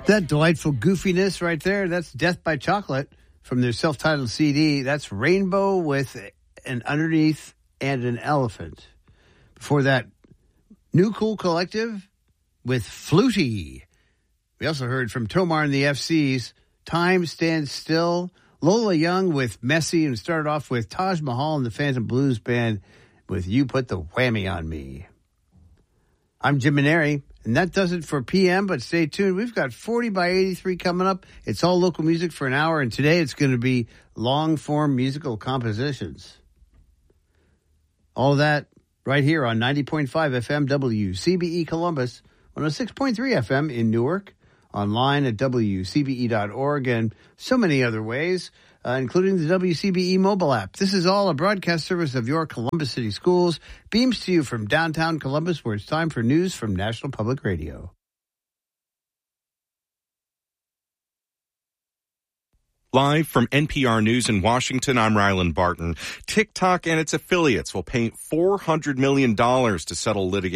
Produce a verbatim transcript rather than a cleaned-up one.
That delightful goofiness right there, that's Death by Chocolate from their self-titled C D. That's Rainbow with an underneath and an elephant. Before that, New Cool Collective with Flutie. We also heard from Tomar and the F Cs, Time Stands Still. Lola Young with Messy, and started off with Taj Mahal and the Phantom Blues Band with You Put the Whammy on Me. I'm Jim Maneri, and that does it for P M, but stay tuned. We've got forty by eighty-three coming up. It's all local music for an hour, and today it's going to be long-form musical compositions. All of that right here on ninety point five F M W C B E Columbus, one oh six point three F M in Newark, online at W C B E dot org, and so many other ways, uh, including the W C B E mobile app. This is all a broadcast service of your Columbus City Schools. Beams to you from downtown Columbus, where it's time for news from National Public Radio. Live from N P R News in Washington, I'm Ryland Barton. TikTok and its affiliates will pay four hundred million dollars to settle litigation